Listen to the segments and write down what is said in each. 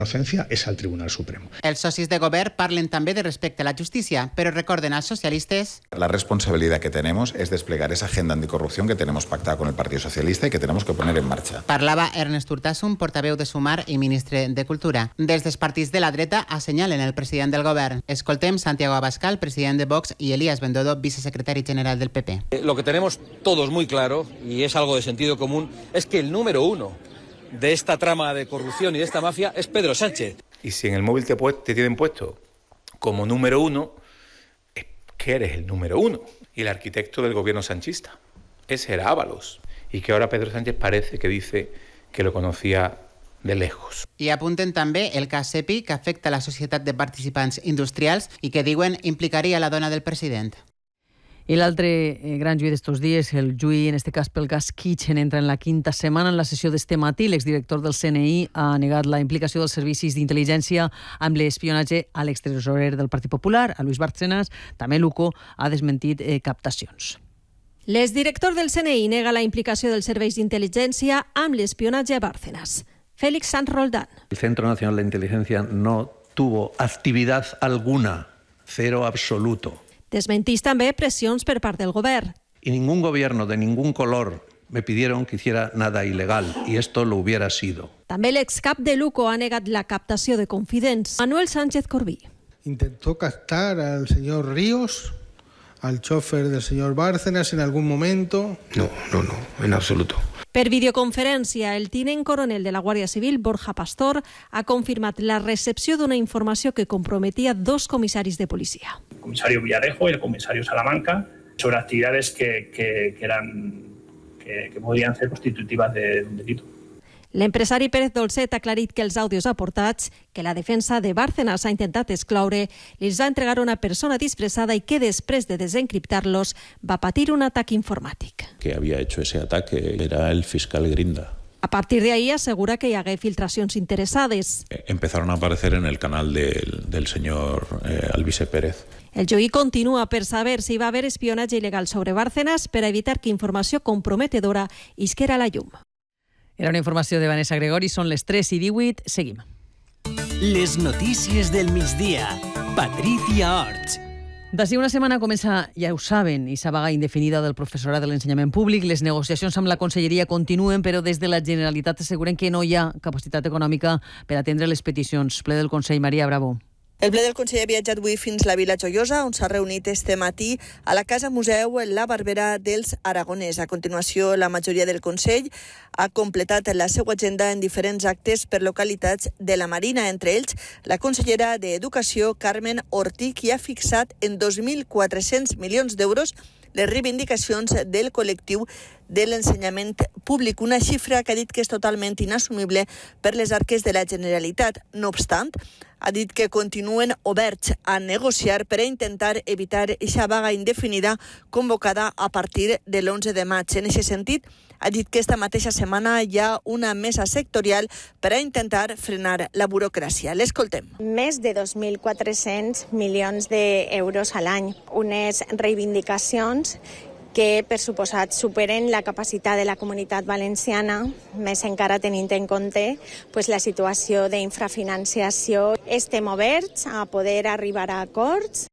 Inocencia és al Tribunal Suprem. Els socis de govern parlen també de respecte a la justícia, però recorden als socialistes... La responsabilidad que tenemos es desplegar esa agenda anticorrupción que tenemos pactada con el Partido Socialista y que tenemos que poner en marcha. Parlava Ernest Urtasun, portaveu de Sumar i ministre de Cultura. Des dels partits de la dreta assenyalen el president del govern. Escoltem Santiago Abascal, president de Vox, i Elías Bendodo, vicesecretari general del PP. Lo que tenemos todos muy claro, y es algo de sentido común, es que el número uno de esta trama de corrupción y de esta mafia es Pedro Sánchez. Y si en el móvil te tienen puesto como número uno, es que eres el número uno. Y el arquitecto del gobierno sanchista, ese era Ábalos. Y que ahora Pedro Sánchez parece que dice que lo conocía de lejos. I apunten també el cas SEPI, que afecta la societat de participants industrials i que diuen implicaria la dona del president. I l'altre gran juí d'estos dies, el juí, en este cas pel cas Kitchen, entra en la quinta setmana. En la sessió d'este matí, l'exdirector del CNI ha negat la implicació dels servicis d'intel·ligència amb l'espionatge a l'extresorer del Partit Popular, a Luis Bárcenas. També l'UCO ha desmentit captacions. L'exdirector del CNI nega la implicació dels serveis d'intel·ligència amb l'espionatge a Bárcenas. Félix Sanz Roldán. El Centro Nacional de Inteligencia no tuvo actividad alguna, cero absoluto. Desmentís també pressions per part del govern. Y ningún gobierno de ningún color me pidieron que hiciera nada ilegal, y esto lo hubiera sido. També l'excap de l'UCO ha negat la captació de confidents. Manuel Sánchez Corbí. Intentó captar al señor Ríos, al chofer del señor Bárcenas en algún momento. No, en absoluto. Per videoconferència, el tinent coronel de la Guàrdia Civil, Borja Pastor, ha confirmat la recepció d'una informació que comprometia 2 comissaris de policia. El comisario Villarejo y el comisario Salamanca sobre actividades que podrían ser constitutivas de un delito. L'empresari Pérez Dolcet ha aclarit que els àudios aportats, que la defensa de Bárcenas ha intentat excloure, els va entregar una persona disfressada i que després de desencriptar-los va patir un atac informàtic. Que había hecho ese ataque era el fiscal Grinda. A partir de ahí asegura que hi hagué filtracions interessades. Empezaron a aparecer en el canal del señor Alvise Pérez. El juí continua per saber si va haver espionatge il·legal sobre Bárcenas per a evitar que informació comprometedora isquera a la llum. Era una informació de Vanessa Gregori, són les 3:18, seguim. Les notícies del migdia. Patricia Orts. D'ací una setmana comença, ja ho saben, i vaga indefinida del professorat de l'ensenyament públic. Les negociacions amb la Conselleria continuen, però des de la Generalitat asseguren que no hi ha capacitat econòmica per atendre les peticions. Ple del Consell, Maria Bravo. El ple del Consell ha viatjat avui fins la Vila Joiosa, on s'ha reunit este matí a la Casa Museu La Barbera dels Aragonès. A continuació, la majoria del Consell ha completat la seva agenda en diferents actes per localitats de la Marina. Entre ells, la consellera d'Educació, Carmen Ortí, qui ha fixat en 2.400 milions d'euros les reivindicacions del col·lectiu de l'ensenyament públic, una xifra que ha dit que és totalment inassumible per les arques de la Generalitat. No obstant, ha dit que continuen oberts a negociar per a intentar evitar aquesta vaga indefinida convocada a partir de l'11 de maig. En aquest sentit, ha dit que esta mateixa setmana hi ha una mesa sectorial per a intentar frenar la burocràcia. L'escoltem. Més de 2.400 milions d'euros a l'any. Unes reivindicacions que, per suposat, superen la capacitat de la Comunitat Valenciana, més encara tenint en compte la situació d'infrafinanciació. Estem oberts a poder arribar a acords.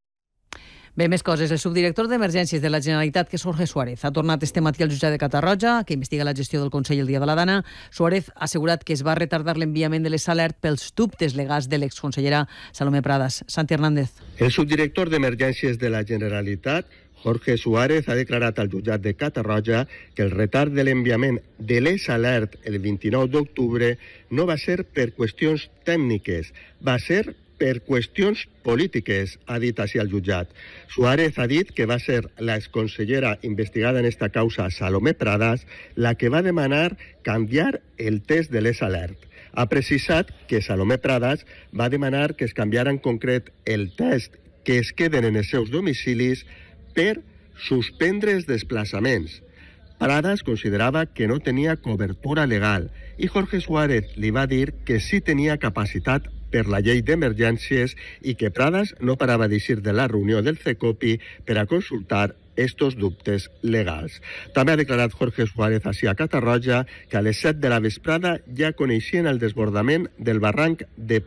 Bé, més coses. El subdirector d'Emergències de la Generalitat, que és Jorge Suárez, ha tornat este matí al jutjat de Catarroja, que investiga la gestió del Consell el dia de la Dana. Suárez ha assegurat que es va retardar l'enviament de les alert pels dubtes legals de l'exconsellera Salomé Pradas. Santi Hernández. El subdirector d'Emergències de la Generalitat, Jorge Suárez, ha declarat al jutjat de Catarroja que el retard de l'enviament de les alert el 29 d'octubre no va ser per qüestions tècniques, va ser per qüestions polítiques, ha dit així al jutjat. Suárez ha dit que va ser la exconsellera investigada en esta causa, Salomé Pradas, la que va demanar canviar el test de les alert. Ha precisat que Salomé Pradas va demanar que es canviara en concret el test que es queden en els seus domicilis per suspendre els desplaçaments. Pradas considerava que no tenia cobertura legal i Jorge Suárez li va dir que sí tenia capacitat per la llei d'emergències i que Pradas no parava d'eixir de la reunió del CECOPI per a consultar estos dubtes legals. També ha declarat Jorge Suárez així a Catarroja que a les 7 de la vesprada ja coneixien el desbordament del barranc de